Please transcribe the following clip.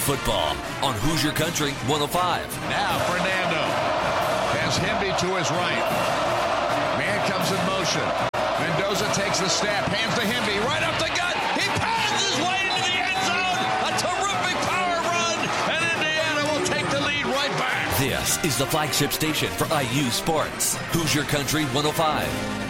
football on Hoosier Country 105. Now Fernando has Hemby to his right. Man comes in motion. Mendoza takes the snap, hands to Hemby, right up the gut. He pounds his way into the end zone. A terrific power run, and Indiana will take the lead right back. This is the flagship station for IU Sports, Hoosier Country 105.